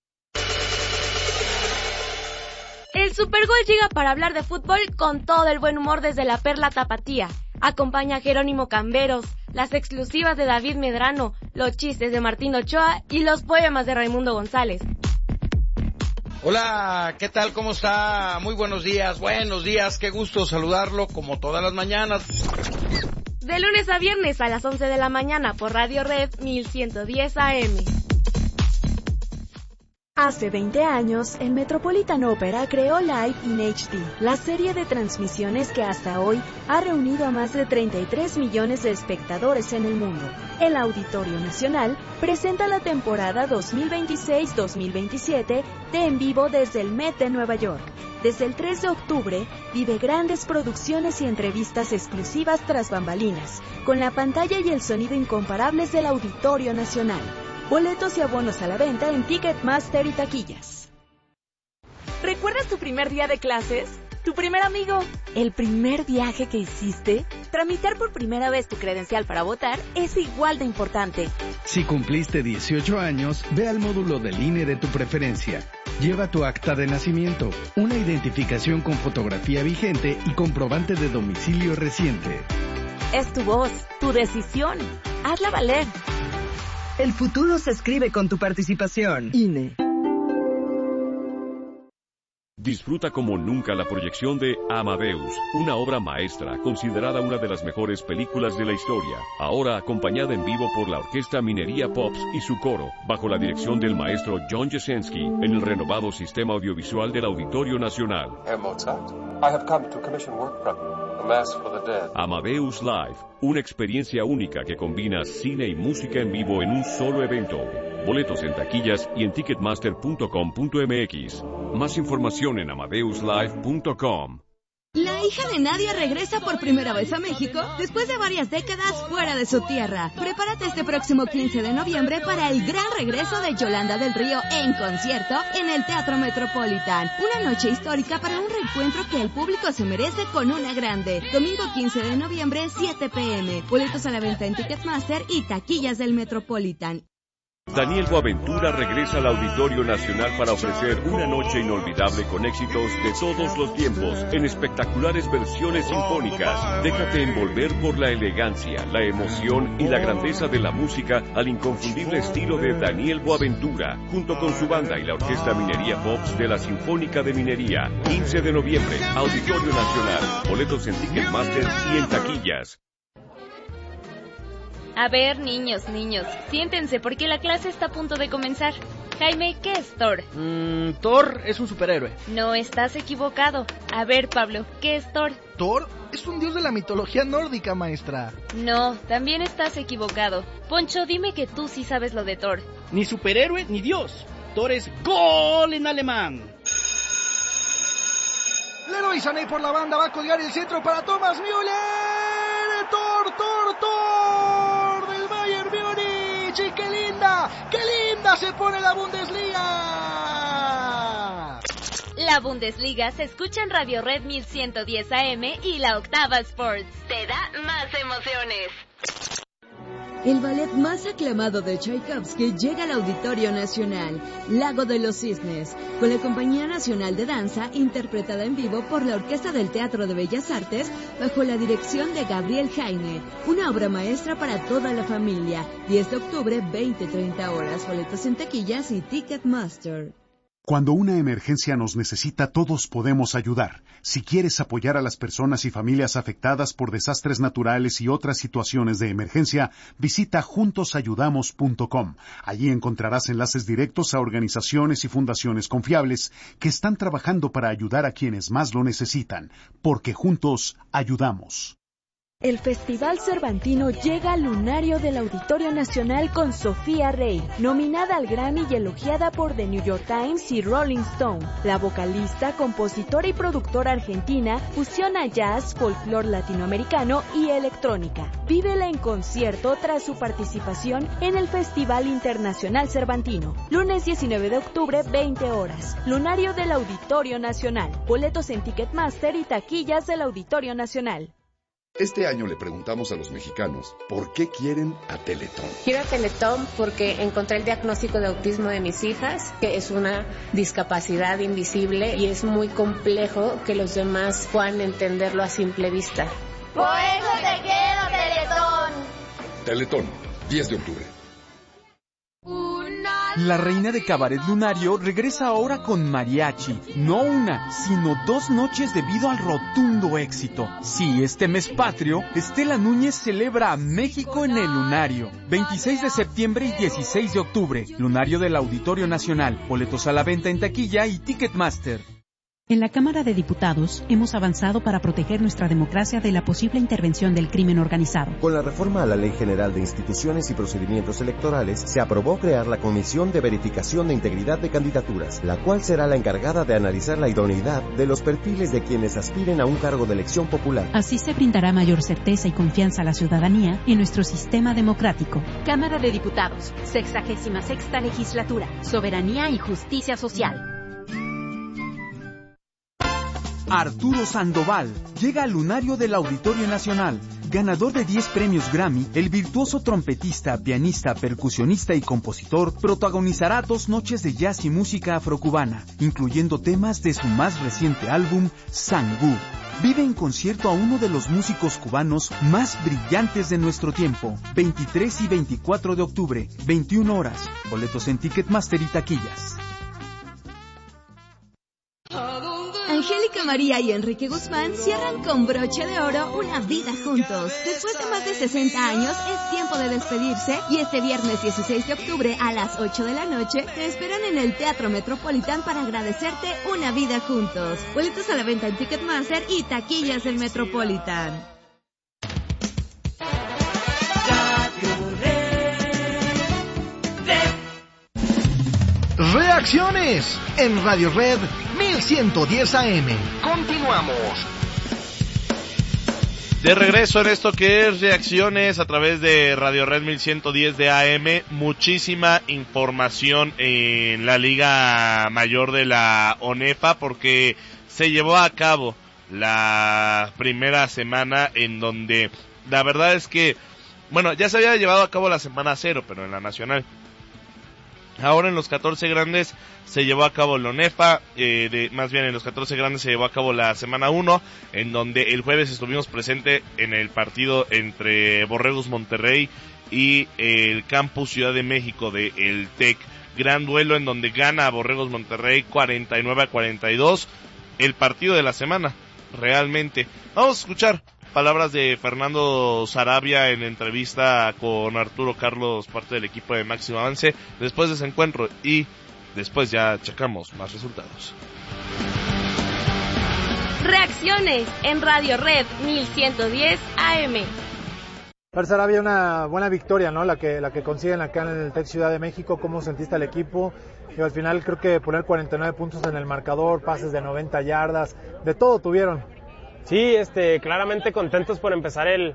El Supergol llega para hablar de fútbol con todo el buen humor desde la Perla Tapatía. Acompaña a Jerónimo Camberos, las exclusivas de David Medrano, los chistes de Martín Ochoa y los poemas de Raimundo González.
Hola, ¿qué tal? ¿Cómo está? Muy buenos días, buenos días, qué gusto saludarlo como todas las mañanas.
De lunes a viernes a las once de la mañana por Radio Red mil ciento diez A M.
Hace veinte años, el Metropolitan Opera creó Live in H D, la serie de transmisiones que hasta hoy ha reunido a más de treinta y tres millones de espectadores en el mundo. El Auditorio Nacional presenta la temporada dos mil veintiséis dos mil veintisiete de En Vivo desde el Met de Nueva York. Desde el tres de octubre, vive grandes producciones y entrevistas exclusivas tras bambalinas, con la pantalla y el sonido incomparables del Auditorio Nacional. Boletos y abonos a la venta en Ticketmaster y taquillas.
¿Recuerdas tu primer día de clases? ¿Tu primer amigo? ¿El primer viaje que hiciste? Tramitar por primera vez tu credencial para votar es igual de importante.
Si cumpliste dieciocho años, ve al módulo del I N E de tu preferencia. Lleva tu acta de nacimiento, una identificación con fotografía vigente y comprobante de domicilio reciente.
Es tu voz, tu decisión. Hazla valer.
El futuro se escribe con tu participación. I N E.
Disfruta como nunca la proyección de Amadeus, una obra maestra considerada una de las mejores películas de la historia, ahora acompañada en vivo por la Orquesta Minería Pops y su coro, bajo la dirección del maestro John Jasenski, en el renovado sistema audiovisual del Auditorio Nacional.
Herr Mozart, I have come to commission work from you, A Mass for the Dead.
Amadeus Live, una experiencia única que combina cine y música en vivo en un solo evento. Boletos en taquillas y en ticketmaster punto com punto m x. Más información en amadeus live punto com.
La hija de Nadia regresa por primera vez a México después de varias décadas fuera de su tierra. Prepárate este próximo quince de noviembre para el gran regreso de Yolanda del Río en concierto en el Teatro Metropolitan. Una noche histórica para un reencuentro que el público se merece con una grande. Domingo quince de noviembre, siete pe eme. Boletos a la venta en Ticketmaster y taquillas del Metropolitan.
Daniel Boaventura regresa al Auditorio Nacional para ofrecer una noche inolvidable con éxitos de todos los tiempos, en espectaculares versiones sinfónicas. Déjate envolver por la elegancia, la emoción y la grandeza de la música al inconfundible estilo de Daniel Boaventura, junto con su banda y la Orquesta Minería Pops de la Sinfónica de Minería. quince de noviembre, Auditorio Nacional. Boletos en Ticketmaster y en taquillas.
A ver, niños, niños, siéntense porque la clase está a punto de comenzar. Jaime, ¿qué es Thor?
Mm, Thor es un superhéroe.
No, estás equivocado. A ver, Pablo, ¿qué es Thor?
Thor es un dios de la mitología nórdica, maestra.
No, también estás equivocado. Poncho, dime que tú sí sabes lo de Thor.
Ni superhéroe ni dios. Thor es gol en alemán. Leroy Sané por la banda va a colgar el centro para Thomas Müller. Thor, Thor, Thor del Bayern Múnich. ¡Y qué linda, qué linda se pone la Bundesliga!
La Bundesliga se escucha en Radio Red mil ciento diez A M y la Octava Sports. Te da más emociones.
El ballet más aclamado de Tchaikovsky llega al Auditorio Nacional, Lago de los Cisnes, con la Compañía Nacional de Danza, interpretada en vivo por la Orquesta del Teatro de Bellas Artes, bajo la dirección de Gabriel Heine, una obra maestra para toda la familia. diez de octubre, veinte treinta horas, boletos en taquillas y Ticketmaster.
Cuando una emergencia nos necesita, todos podemos ayudar. Si quieres apoyar a las personas y familias afectadas por desastres naturales y otras situaciones de emergencia, visita juntos ayudamos punto com. Allí encontrarás enlaces directos a organizaciones y fundaciones confiables que están trabajando para ayudar a quienes más lo necesitan, porque juntos ayudamos.
El Festival Cervantino llega al lunario del Auditorio Nacional con Sofía Rey, nominada al Grammy y elogiada por The New York Times y Rolling Stone. La vocalista, compositora y productora argentina fusiona jazz, folclore latinoamericano y electrónica. Vívela en concierto tras su participación en el Festival Internacional Cervantino. Lunes diecinueve de octubre, veinte horas. Lunario del Auditorio Nacional. Boletos en Ticketmaster y taquillas del Auditorio Nacional.
Este año le preguntamos a los mexicanos por qué quieren a Teletón.
Quiero a Teletón porque encontré el diagnóstico de autismo de mis hijas, que es una discapacidad invisible y es muy complejo que los demás puedan entenderlo a simple vista.
¡Por eso te quiero, Teletón!
Teletón, diez de octubre.
La reina de Cabaret Lunario regresa ahora con mariachi. No una, sino dos noches debido al rotundo éxito. Sí, este mes patrio, Estela Núñez celebra a México en el Lunario. veintiséis de septiembre y dieciséis de octubre. Lunario del Auditorio Nacional. Boletos a la venta en taquilla y Ticketmaster.
En la Cámara de Diputados hemos avanzado para proteger nuestra democracia de la posible intervención del crimen organizado.
Con la reforma a la Ley General de Instituciones y Procedimientos Electorales, se aprobó crear la Comisión de Verificación de Integridad de Candidaturas, la cual será la encargada de analizar la idoneidad de los perfiles de quienes aspiren a un cargo de elección popular.
Así se brindará mayor certeza y confianza a la ciudadanía en nuestro sistema democrático.
Cámara de Diputados, sexagésima sexta legislatura, soberanía y justicia social.
Arturo Sandoval llega al lunario del Auditorio Nacional. Ganador de diez premios Grammy, el virtuoso trompetista, pianista, percusionista y compositor protagonizará dos noches de jazz y música afrocubana, incluyendo temas de su más reciente álbum, Sangú. Vive en concierto a uno de los músicos cubanos más brillantes de nuestro tiempo. veintitrés y veinticuatro de octubre, veintiuna horas. Boletos en Ticketmaster y taquillas.
Angélica María y Enrique Guzmán cierran con broche de oro una vida juntos. Después de más de sesenta años, es tiempo de despedirse y este viernes dieciséis de octubre a las ocho de la noche te esperan en el Teatro Metropolitan para agradecerte una vida juntos. Boletos a la venta en Ticketmaster y taquillas del Metropolitan.
Reacciones en Radio Red mil ciento diez A M. Continuamos.
De regreso en esto que es reacciones a través de Radio Red mil ciento diez de A M, muchísima información en la Liga Mayor de la ONEFA porque se llevó a cabo la primera semana en donde la verdad es que, bueno, ya se había llevado a cabo la semana cero, pero en la nacional. Ahora en los catorce grandes se llevó a cabo la ONEFA, eh, de, más bien en los catorce grandes se llevó a cabo la semana uno, en donde el jueves estuvimos presente en el partido entre Borregos Monterrey y el Campus Ciudad de México de el TEC. Gran duelo en donde gana Borregos Monterrey cuarenta y nueve a cuarenta y dos, el partido de la semana, realmente. Vamos a escuchar palabras de Fernando Sarabia en entrevista con Arturo Carlos, parte del equipo de Máximo Avance, después de ese encuentro, y después ya checamos más resultados.
Reacciones en Radio Red mil ciento diez A M.
Fer Sarabia, una buena victoria, ¿no? La que la que consiguen acá en el TEC Ciudad de México. ¿Cómo sentiste al equipo? Y al final creo que poner cuarenta y nueve puntos en el marcador, pases de noventa yardas, de todo tuvieron.
Sí, este, claramente contentos por empezar el,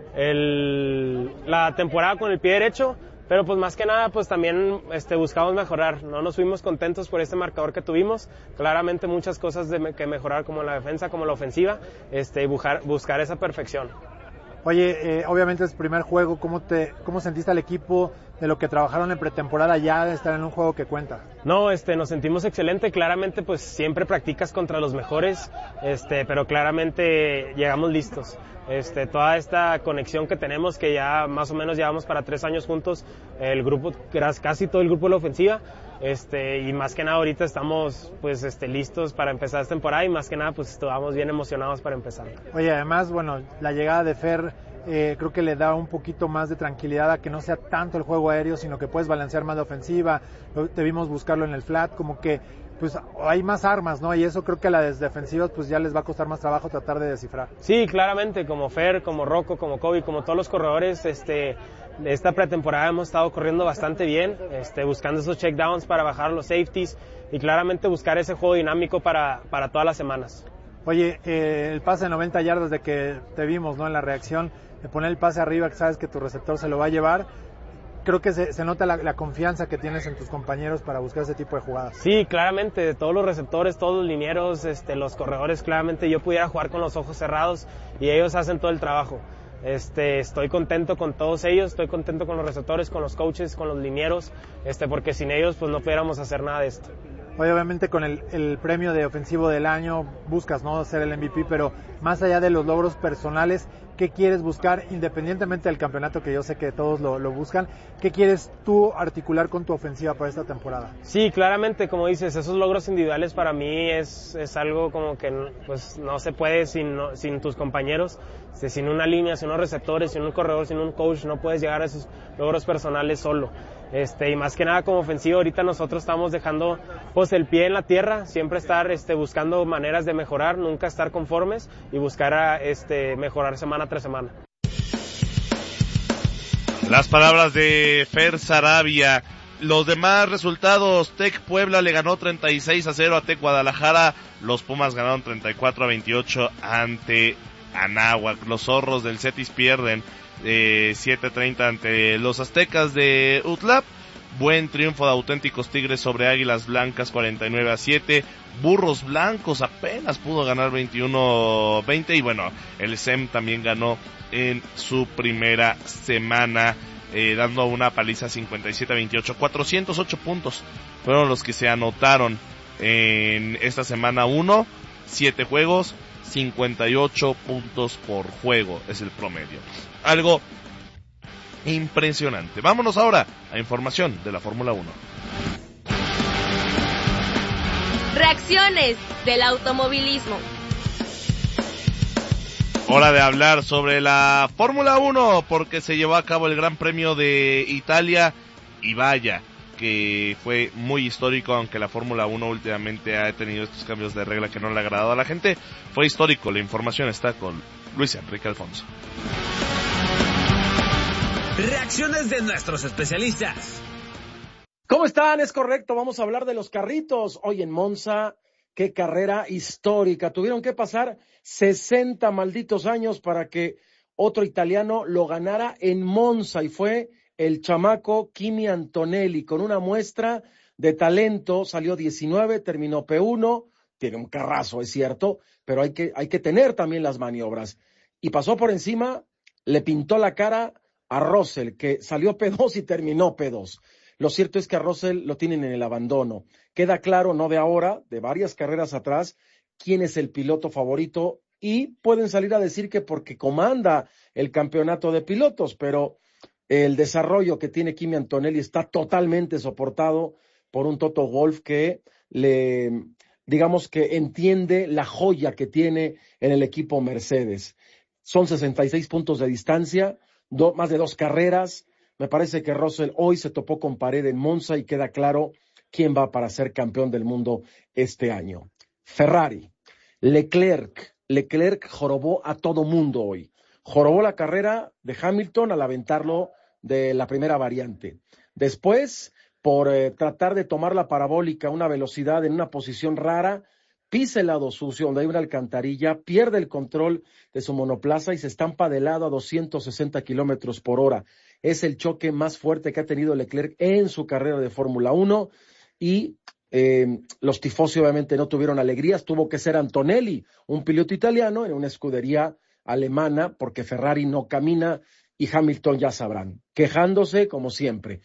el, la temporada con el pie derecho, pero pues más que nada pues también este, buscamos mejorar, no nos fuimos contentos por este marcador que tuvimos, claramente muchas cosas de, que mejorar como la defensa, como la ofensiva, este, y buscar, buscar esa perfección.
Oye, eh, obviamente es primer juego, ¿cómo te, cómo sentiste al equipo de lo que trabajaron en pretemporada ya de estar en un juego que cuenta?
No, este, nos sentimos excelente, claramente pues siempre practicas contra los mejores, este, pero claramente llegamos listos. Este, toda esta conexión que tenemos, que ya más o menos llevamos para tres años juntos, el grupo, casi todo el grupo de la ofensiva, este, y más que nada ahorita estamos pues este, listos para empezar esta temporada y más que nada pues estamos bien emocionados para empezar.
Oye, además, bueno, la llegada de Fer eh, creo que le da un poquito más de tranquilidad a que no sea tanto el juego aéreo, sino que puedes balancear más la ofensiva, debimos buscarlo en el flat, como que pues hay más armas, ¿no? Y eso creo que a las defensivas pues ya les va a costar más trabajo tratar de descifrar.
Sí, claramente, como Fer, como Rocco, como Kobe, como todos los corredores, este, de esta pretemporada hemos estado corriendo bastante bien, este, buscando esos checkdowns para bajar los safeties y claramente buscar ese juego dinámico para, para todas las semanas.
Oye, eh, el pase de noventa yardas de que te vimos, ¿no? En la reacción, de poner el pase arriba, que sabes que tu receptor se lo va a llevar. Creo que se, se nota la, la confianza que tienes en tus compañeros para buscar ese tipo de jugadas.
Sí, claramente, de todos los receptores, todos los linieros, este, los corredores, claramente yo pudiera jugar con los ojos cerrados y ellos hacen todo el trabajo. Este, estoy contento con todos ellos, estoy contento con los receptores, con los coaches, con los linieros, este, porque sin ellos pues no pudiéramos hacer nada de esto.
Oye, obviamente con el, el premio de ofensivo del año buscas, ¿no?, ser el M V P, pero más allá de los logros personales, ¿qué quieres buscar independientemente del campeonato, que yo sé que todos lo, lo buscan? ¿Qué quieres tú articular con tu ofensiva para esta temporada?
Sí, claramente, como dices, esos logros individuales para mí es, es algo como que pues no se puede sin, no, sin tus compañeros, sin una línea, sin unos receptores, sin un corredor, sin un coach, no puedes llegar a esos logros personales solo. Este, y más que nada como ofensiva ahorita nosotros estamos dejando pues el pie en la tierra, siempre estar este, buscando maneras de mejorar, nunca estar conformes y buscar a, este, mejorar semana tras semana.
Las palabras de Fer Sarabia. Los demás resultados: Tec Puebla le ganó treinta y seis a cero a Tec Guadalajara, los Pumas ganaron treinta y cuatro a veintiocho ante Anáhuac, los Zorros del Cetis pierden Eh, siete treinta ante los Aztecas de Utlap. Buen triunfo de Auténticos Tigres sobre Águilas Blancas cuarenta y nueve a siete. Burros Blancos apenas pudo ganar veintiuno veinte. Y bueno, el S E M también ganó en su primera semana, eh, dando una paliza cincuenta y siete a veintiocho. cuatrocientos ocho puntos fueron los que se anotaron en esta semana uno. siete juegos, cincuenta y ocho puntos por juego es el promedio. Algo impresionante. Vámonos ahora a información de la Fórmula uno.
Reacciones del automovilismo.
Hora de hablar sobre la Fórmula uno, porque se llevó a cabo el Gran Premio de Italia y vaya que fue muy histórico, aunque la Fórmula uno últimamente ha tenido estos cambios de regla que no le ha agradado a la gente. Fue histórico. La información está con Luis Enrique Alfonso.
Reacciones de nuestros especialistas.
¿Cómo están? Es correcto, vamos a hablar de los carritos hoy en Monza, qué carrera histórica. Tuvieron que pasar sesenta malditos años para que otro italiano lo ganara en Monza, y fue el chamaco Kimi Antonelli, con una muestra de talento. Salió diecinueve, terminó P uno, tiene un carrazo, es cierto, pero hay que, hay que tener también las maniobras. Y pasó por encima, le pintó la cara a Russell, que salió P dos y terminó P dos. Lo cierto es que a Russell lo tienen en el abandono. Queda claro, no de ahora, de varias carreras atrás, quién es el piloto favorito, y pueden salir a decir que porque comanda el campeonato de pilotos, pero el desarrollo que tiene Kimi Antonelli está totalmente soportado por un Toto Wolff que le, digamos que entiende la joya que tiene en el equipo Mercedes. Son sesenta y seis puntos de distancia, do, más de dos carreras. Me parece que Russell hoy se topó con pared en Monza y queda claro quién va para ser campeón del mundo este año. Ferrari, Leclerc, Leclerc jorobó a todo mundo hoy. Jorobó la carrera de Hamilton al aventarlo de la primera variante. Después, por eh, tratar de tomar la parabólica a una velocidad en una posición rara, pisa el lado sucio donde hay una alcantarilla, pierde el control de su monoplaza y se estampa de lado a doscientos sesenta kilómetros por hora. Es el choque más fuerte que ha tenido Leclerc en su carrera de Fórmula uno, y eh, los tifosi obviamente no tuvieron alegrías. Tuvo que ser Antonelli, un piloto italiano, en una escudería alemana, porque Ferrari no camina, y Hamilton ya sabrán, quejándose como siempre.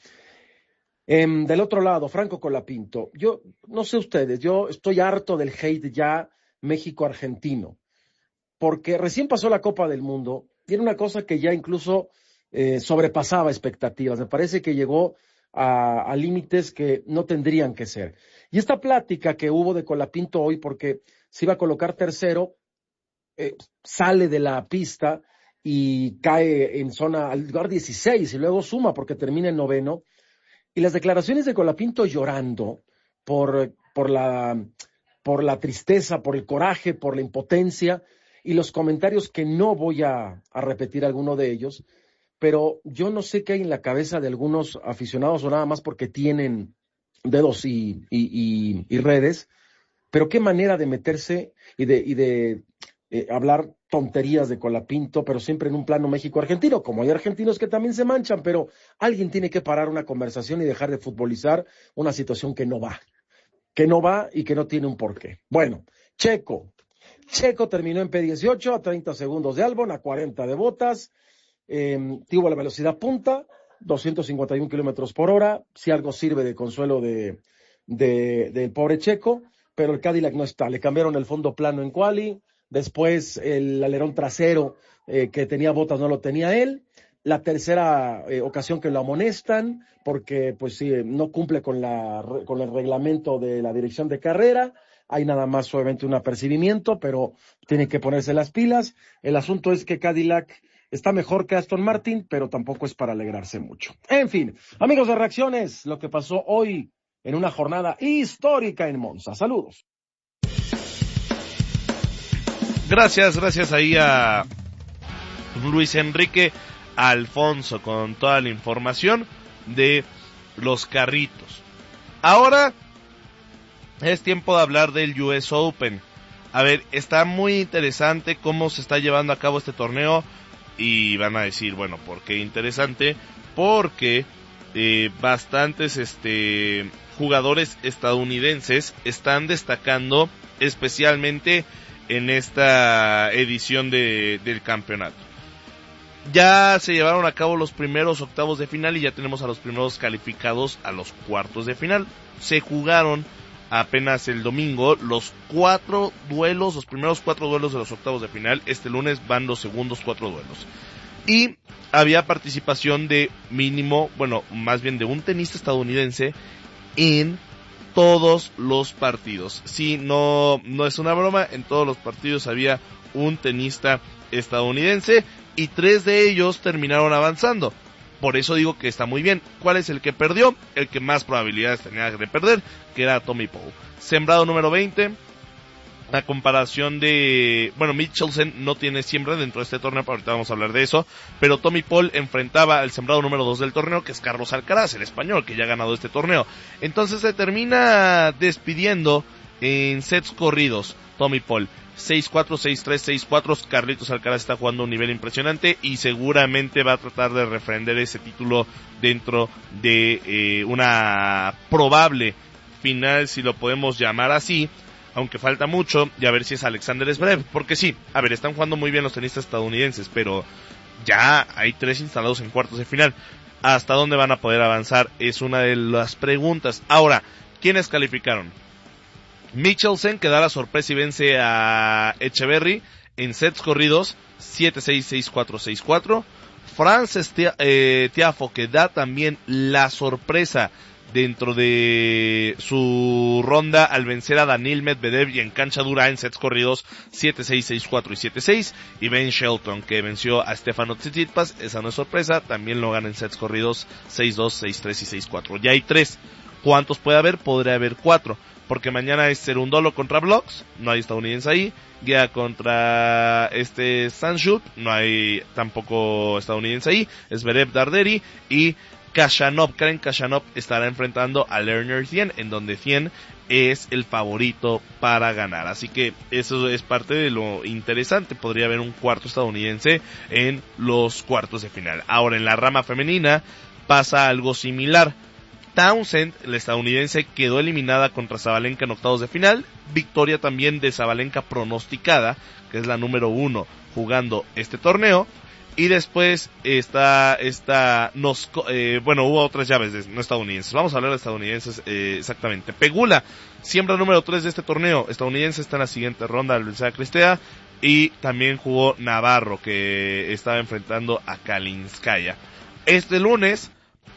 Eh, del otro lado, Franco Colapinto, yo no sé ustedes, yo estoy harto del hate ya México-argentino, porque recién pasó la Copa del Mundo, y era una cosa que ya incluso eh, sobrepasaba expectativas. Me parece que llegó a, a límites que no tendrían que ser. Y esta plática que hubo de Colapinto hoy, porque se iba a colocar tercero, eh, sale de la pista y cae en zona al lugar dieciséis, y luego suma porque termina en noveno. Y las declaraciones de Colapinto llorando por, por, la, por la tristeza, por el coraje, por la impotencia, y los comentarios que no voy a, a repetir alguno de ellos, pero yo no sé qué hay en la cabeza de algunos aficionados, o nada más porque tienen dedos y, y, y, y redes, pero qué manera de meterse y de, y de eh, hablar tonterías de Colapinto, pero siempre en un plano México-argentino, como hay argentinos que también se manchan, pero alguien tiene que parar una conversación y dejar de futbolizar una situación que no va, que no va y que no tiene un porqué. Bueno, Checo, Checo terminó en P dieciocho, a treinta segundos de Albon, a cuarenta de Bottas, eh, tuvo la velocidad punta, doscientos cincuenta y un kilómetros por hora, si algo sirve de consuelo de, de, del pobre Checo, pero el Cadillac no está, le cambiaron el fondo plano en quali. Después el alerón trasero eh, que tenía Bottas no lo tenía él. La tercera eh, ocasión que lo amonestan porque pues sí, no cumple con, la, con el reglamento de la dirección de carrera. Hay nada más obviamente un apercibimiento, pero tiene que ponerse las pilas. El asunto es que Cadillac está mejor que Aston Martin, pero tampoco es para alegrarse mucho. En fin, amigos de Reacciones, lo que pasó hoy en una jornada histórica en Monza. Saludos.
Gracias, gracias ahí a Luis Enrique Alfonso con toda la información de los carritos. Ahora es tiempo de hablar del U S Open. A ver, está muy interesante cómo se está llevando a cabo este torneo y van a decir, bueno, ¿por qué interesante? Porque eh, bastantes este jugadores estadounidenses están destacando especialmente en esta edición de, del campeonato. Ya se llevaron a cabo los primeros octavos de final y ya tenemos a los primeros calificados a los cuartos de final. Se jugaron apenas el domingo los cuatro duelos, los primeros cuatro duelos de los octavos de final. Este lunes van los segundos cuatro duelos. Y había participación de mínimo, bueno, más bien de un tenista estadounidense en todos los partidos. Sí, no, no es una broma, en todos los partidos había un tenista estadounidense y tres de ellos terminaron avanzando. Por eso digo que está muy bien. ¿Cuál es el que perdió? El que más probabilidades tenía de perder, que era Tommy Paul. Sembrado número veinte, a comparación de, bueno, Michelsen no tiene siembra dentro de este torneo, pero ahorita vamos a hablar de eso, pero Tommy Paul enfrentaba al sembrado número dos del torneo, que es Carlos Alcaraz, el español, que ya ha ganado este torneo. Entonces se termina despidiendo En sets corridos, Tommy Paul, seis cuatro, seis tres, seis cuatro. Carlitos Alcaraz está jugando a un nivel impresionante y seguramente va a tratar de refrender ese título dentro de eh, una probable final, si lo podemos llamar así, aunque falta mucho, y a ver si es Alexander Zverev, porque sí, a ver, están jugando muy bien los tenistas estadounidenses, pero ya hay tres instalados en cuartos de final. ¿Hasta dónde van a poder avanzar? Es una de las preguntas. Ahora, ¿quiénes calificaron? Michelsen, que da la sorpresa y vence a Echeverry en sets corridos, siete seis, seis cuatro, seis cuatro. Frances eh, Tiafoe, que da también la sorpresa dentro de su ronda al vencer a Daniil Medvedev y en cancha dura en sets corridos, siete seis, seis cuatro y siete seis. Y Ben Shelton, que venció a Stefano Tsitsipas, esa no es sorpresa, también lo gana en sets corridos, seis dos, seis tres y seis cuatro. Ya hay tres. ¿Cuántos puede haber? Podría haber cuatro, porque mañana es Cerundolo contra Blocks, no hay estadounidense ahí. Guía contra este Sanshut, no hay tampoco estadounidense ahí. Zverev Darderi y Khachanov, Karen Khachanov estará enfrentando a Lerner cien, en donde cien es el favorito para ganar. Así que eso es parte de lo interesante. Podría haber un cuarto estadounidense en los cuartos de final. Ahora, en la rama femenina pasa algo similar. Townsend, la estadounidense, quedó eliminada contra Sabalenka en octavos de final. Victoria también de Sabalenka pronosticada, que es la número uno jugando este torneo. Y después está, está, nos, eh, bueno, hubo otras llaves de, no estadounidenses. Vamos a hablar de estadounidenses, eh, exactamente. Pegula, siembra número tres de este torneo. Estadounidense está en la siguiente ronda al vencer a Cristea. Y también jugó Navarro, que estaba enfrentando a Kalinskaya. Este lunes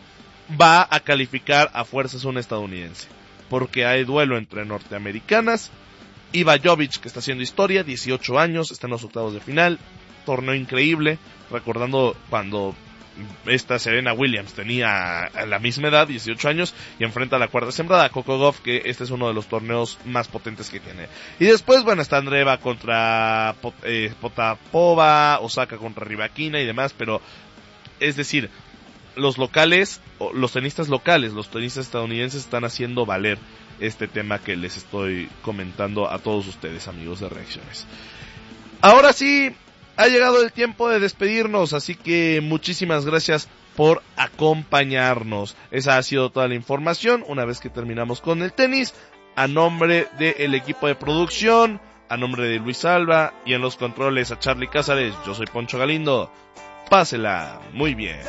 va a calificar a fuerzas un estadounidense, porque hay duelo entre norteamericanas. Iva Jovic, que está haciendo historia, dieciocho años, está en los octavos de final. Torneo increíble, recordando cuando esta Serena Williams tenía la misma edad, dieciocho años, y enfrenta a la cuarta sembrada, Coco Gauff, que este es uno de los torneos más potentes que tiene. Y después, bueno, está Andreeva contra Pot, eh, Potapova, Osaka contra Rybakina y demás, pero es decir, los locales, los tenistas locales, los tenistas estadounidenses están haciendo valer este tema que les estoy comentando a todos ustedes, amigos de Reacciones. Ahora sí, ha llegado el tiempo de despedirnos, así que muchísimas gracias por acompañarnos. Esa ha sido toda la información. Una vez que terminamos con el tenis, a nombre del equipo de producción, a nombre de Luis Alba y en los controles a Charlie Cázares, yo soy Poncho Galindo. Pásela muy bien.